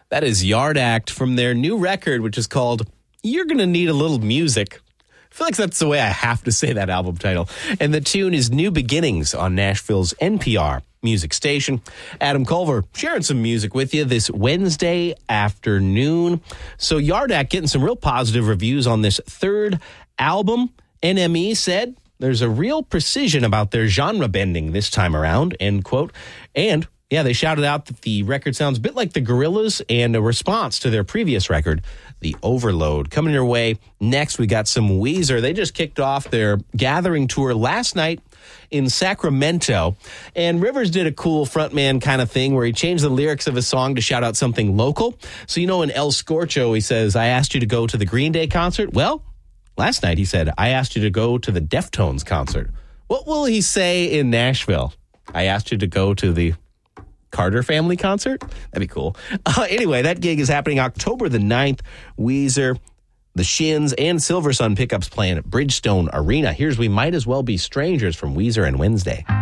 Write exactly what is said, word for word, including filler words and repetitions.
That is Yard Act from their new record, which is called You're Gonna Need a Little Music. I feel like that's the way I have to say that album title. And the tune is New Beginnings on Nashville's N P R music station. Adam Culver sharing some music with you this Wednesday afternoon. So Yard Act getting some real positive reviews on this third album. N M E said there's a real precision about their genre bending this time around, end quote. And yeah, they shouted out that the record sounds a bit like the Gorillaz and a response to their previous record, The Overload. Coming your way next, we got some Weezer. They just kicked off their Gathering tour last night in Sacramento. And Rivers did a cool frontman kind of thing where he changed the lyrics of a song to shout out something local. So, you know, in El Scorcho, he says, I asked you to go to the Green Day concert. Well, last night he said, I asked you to go to the Deftones concert. What will he say in Nashville? I asked you to go to the Carter Family concert? That'd be cool. Uh, anyway, that gig is happening October the ninth. Weezer, the Shins, and Silversun pickups playing at Bridgestone Arena. Here's We Might As Well Be Strangers from Weezer and Wednesday.